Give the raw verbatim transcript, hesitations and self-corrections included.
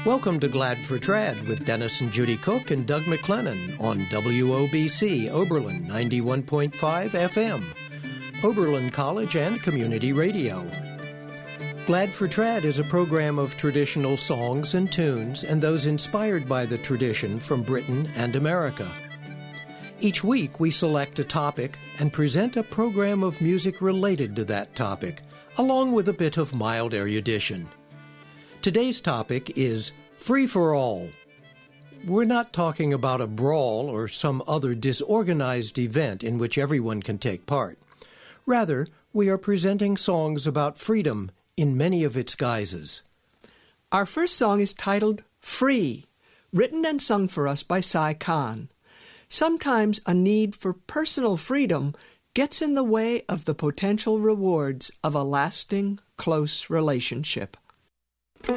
Welcome to Glad for Trad with Dennis and Judy Cook and Doug McLennan on W O B C Oberlin ninety-one point five F M, Oberlin College and Community Radio. Glad for Trad is a program of traditional songs and tunes and those inspired by the tradition from Britain and America. Each week we select a topic and present a program of music related to that topic, along with a bit of mild erudition. Today's topic is free-for-all. We're not talking about a brawl or some other disorganized event in which everyone can take part. Rather, we are presenting songs about freedom in many of its guises. Our first song is titled Free, written and sung for us by Sai Khan. Sometimes a need for personal freedom gets in the way of the potential rewards of a lasting, close relationship.